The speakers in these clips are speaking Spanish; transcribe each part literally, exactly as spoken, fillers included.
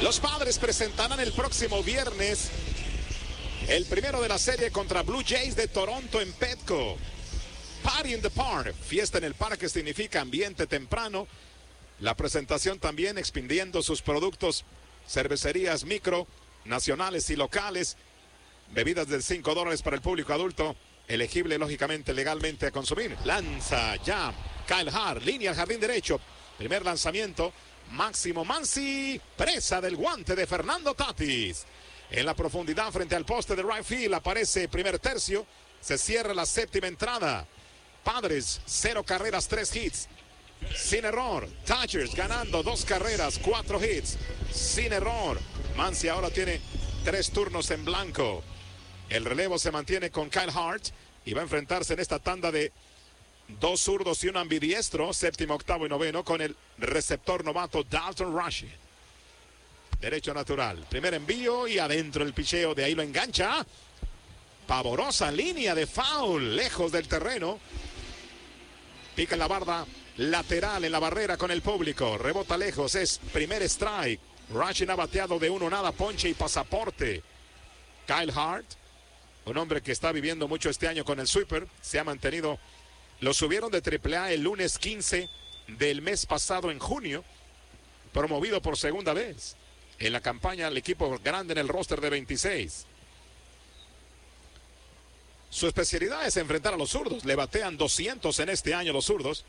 Los Padres presentarán el próximo viernes el primero de la serie contra Blue Jays de Toronto en Petco. Party in the Park, fiesta en el parque significa ambiente temprano. La presentación también expendiendo sus productos, cervecerías micro, nacionales y locales, bebidas de cinco dólares para el público adulto, elegible lógicamente legalmente a consumir. Lanza ya Kyle Hart, línea al jardín derecho, primer lanzamiento. Máximo Mansi, presa del guante de Fernando Tatis. En la profundidad frente al poste de right field aparece primer tercio. Se cierra la séptima entrada. Padres, cero carreras, tres hits. Sin error. Dodgers ganando dos carreras, cuatro hits. Sin error. Mansi ahora tiene tres turnos en blanco. El relevo se mantiene con Kyle Hart y va a enfrentarse en esta tanda de dos zurdos y un ambidiestro, séptimo, octavo y noveno, con el receptor novato Dalton Rushing. Derecho natural. Primer envío y adentro el picheo. De ahí lo engancha. Pavorosa línea de foul. Lejos del terreno. Pica en la barda lateral en la barrera con el público. Rebota lejos. Es primer strike. Rushing ha bateado de uno nada, ponche y pasaporte. Kyle Hart, un hombre que está viviendo mucho este año con el sweeper. Se ha mantenido. Lo subieron de triple A el lunes quince del mes pasado en junio. Promovido por segunda vez. En la campaña, el equipo grande en el roster de veintiséis. Su especialidad es enfrentar a los zurdos. Le batean doscientos en este año los zurdos.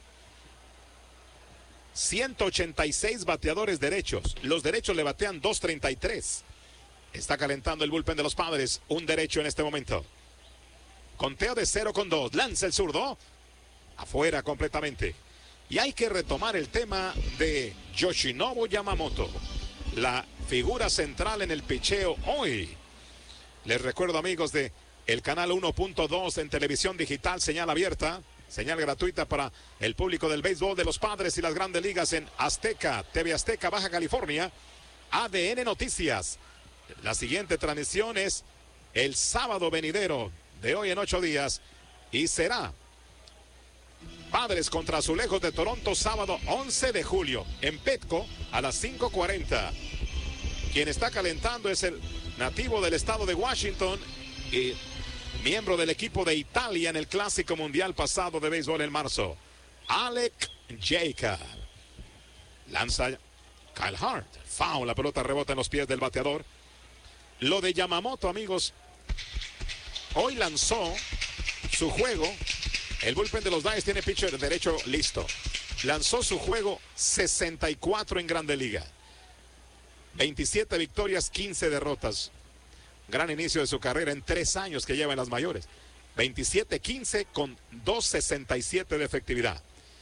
ciento ochenta y seis bateadores derechos. Los derechos le batean doscientos treinta y tres. Está calentando el bullpen de los Padres. Un derecho en este momento. Conteo de cero con dos. Lanza el zurdo. Afuera completamente. Y hay que retomar el tema de Yoshinobu Yamamoto. La figura central en el picheo hoy. Les recuerdo, amigos, de el canal uno punto dos en televisión digital, señal abierta, señal gratuita para el público del béisbol de los Padres y las Grandes Ligas en Azteca, T V Azteca, Baja California, A D N Noticias. La siguiente transmisión es el sábado venidero de hoy en ocho días y será Padres contra Azulejos de Toronto, sábado once de julio en Petco a las cinco cuarenta. Quien está calentando es el nativo del estado de Washington y miembro del equipo de Italia en el Clásico Mundial pasado de béisbol en marzo, Alec Jacob. Lanza Kyle Hart. Foul, la pelota rebota en los pies del bateador. Lo de Yamamoto, amigos, hoy lanzó su juego. El bullpen de los Dodgers tiene pitcher derecho listo. Lanzó su juego sesenta y cuatro en Grande Liga. veintisiete victorias, quince derrotas. Gran inicio de su carrera en tres años que lleva en las mayores. veintisiete quince con dos sesenta y siete de efectividad.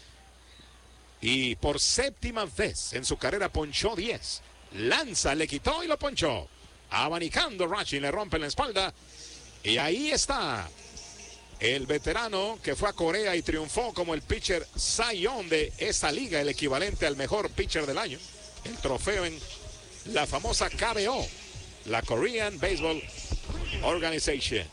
Y por séptima vez en su carrera ponchó diez. Lanza, le quitó y lo ponchó. Abanicando Rushing, le rompe la espalda. Y ahí está el veterano que fue a Corea y triunfó como el pitcher Cy Young de esa liga, el equivalente al mejor pitcher del año. El trofeo en la famosa K B O, la Korean Baseball Organization.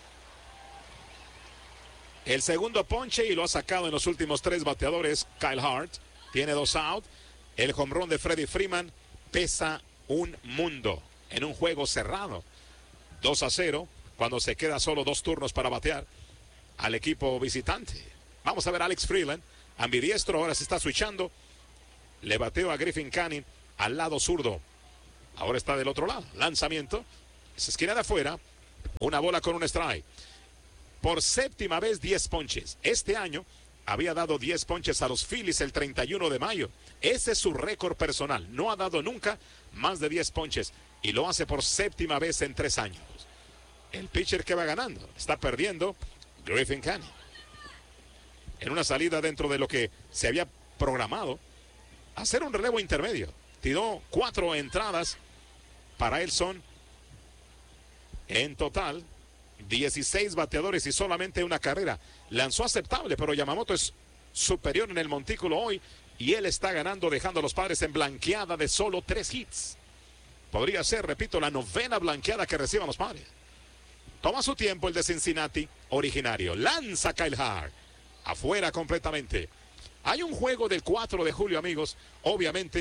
El segundo ponche y lo ha sacado en los últimos tres bateadores Kyle Hart. Tiene dos out. El home run de Freddie Freeman pesa un mundo en un juego cerrado. dos a cero cuando se queda solo dos turnos para batear al equipo visitante. Vamos a ver a Alex Freeland, ambidiestro, ahora se está switchando. Le bateó a Griffin Canning al lado zurdo. Ahora está del otro lado. Lanzamiento. Esa esquina de afuera. Una bola con un strike. Por séptima vez diez ponches. Este año había dado diez ponches a los Phillies el treinta y uno de mayo. Ese es su récord personal. No ha dado nunca más de diez ponches. Y lo hace por séptima vez en tres años. El pitcher que va ganando. Está perdiendo Griffin Canning. En una salida dentro de lo que se había programado. Hacer un relevo intermedio. Tiró cuatro entradas. Para él son en total dieciséis bateadores y solamente una carrera. Lanzó aceptable, pero Yamamoto es superior en el montículo hoy y él está ganando, dejando a los Padres en blanqueada de solo tres hits. Podría ser, repito, la novena blanqueada que reciban los Padres. Toma su tiempo el de Cincinnati, originario. Lanza Kyle Hart. Afuera completamente. Hay un juego del cuatro de julio, amigos. Obviamente,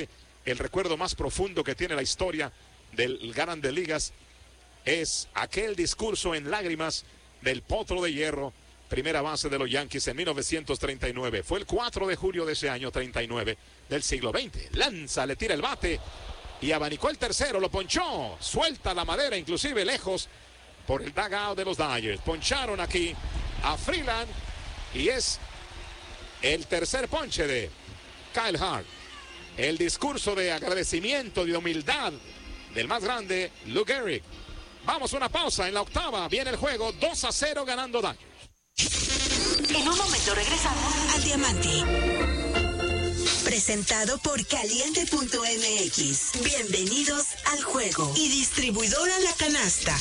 el recuerdo más profundo que tiene la historia del Grandes Ligas es aquel discurso en lágrimas del Potro de Hierro, primera base de los Yankees en mil novecientos treinta y nueve. Fue el cuatro de julio de ese año treinta y nueve del siglo veinte. Lanza, le tira el bate y abanicó el tercero, lo ponchó, suelta la madera inclusive lejos por el dugout de los Dodgers. Poncharon aquí a Freeland y es el tercer ponche de Kyle Hart. El discurso de agradecimiento, de humildad del más grande, Lou Gehrig. Vamos a una pausa en la octava. Viene el juego dos a cero ganando Dodgers. En un momento regresamos al Diamante. Presentado por Caliente punto M X. Bienvenidos al juego. Y distribuidora La Canasta.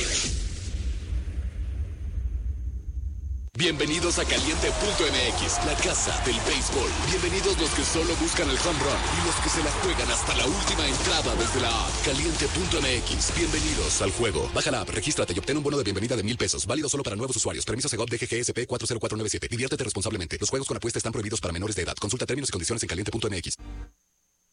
Bienvenidos a Caliente punto M X, la casa del béisbol. Bienvenidos los que solo buscan el home run y los que se la juegan hasta la última entrada desde la app. Caliente punto M X, bienvenidos al juego. Baja la app, regístrate y obtén un bono de bienvenida de mil pesos, válido solo para nuevos usuarios. Permiso Segov D G G S P cuatro cero cuatro nueve siete. Diviértete responsablemente. Los juegos con apuesta están prohibidos para menores de edad. Consulta términos y condiciones en Caliente punto M X.